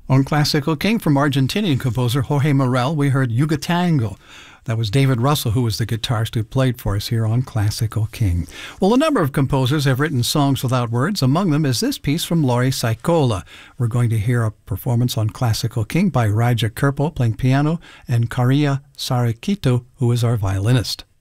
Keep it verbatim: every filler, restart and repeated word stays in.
On Classical King from Argentinian composer Jorge Morel, we heard Yugatango. That was David Russell, who was the guitarist who played for us here on Classical King. Well, a number of composers have written songs without words. Among them is this piece from Laurie Saikola. We're going to hear a performance on Classical King by Raja Kirpo playing piano and Karia Sarakito, who is our violinist.